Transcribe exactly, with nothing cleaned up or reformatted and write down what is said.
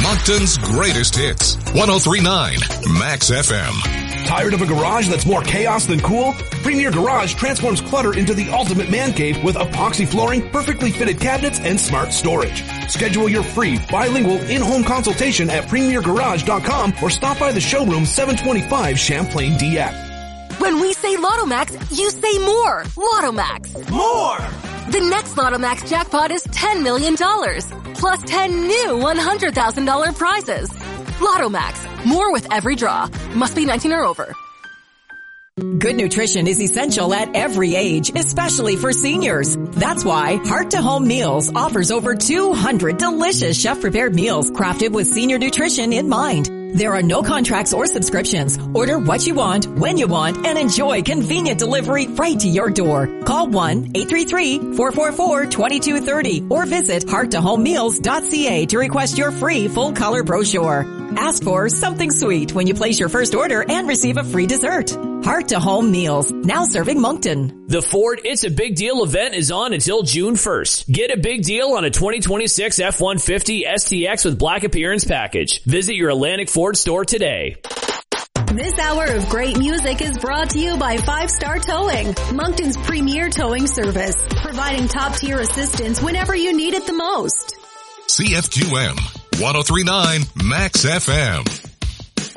Moncton's greatest hits. one oh three point nine Max F M. Tired of a garage that's more chaos than cool? Premier Garage transforms clutter into the ultimate man cave with epoxy flooring, perfectly fitted cabinets, and smart storage. Schedule your free bilingual in-home consultation at premier garage dot com or stop by the showroom seven twenty-five Champlain Dieppe. When we say Lotto Max, you say more. Lotto Max. More! The next Lotto Max jackpot is ten million dollars, plus ten new one hundred thousand dollars prizes. Lotto Max. More with every draw. Must be nineteen or over. Good nutrition is essential at every age, especially for seniors. That's why Heart to Home Meals offers over two hundred delicious chef-prepared meals crafted with senior nutrition in mind. There are no contracts or subscriptions. Order what you want, when you want, and enjoy convenient delivery right to your door. Call one eight three three, four four four, two two three zero or visit heart to home meals dot c a to request your free full-color brochure. Ask for something sweet when you place your first order and receive a free dessert. Heart to Home Meals, now serving Moncton. The Ford It's a Big Deal event is on until June first. Get a big deal on a twenty twenty-six F one fifty S T X with black appearance package. Visit your Atlantic Ford store today. This hour of great music is brought to you by Five Star Towing, Moncton's premier towing service, providing top-tier assistance whenever you need it the most. C F Q M, one oh three point nine Max F M.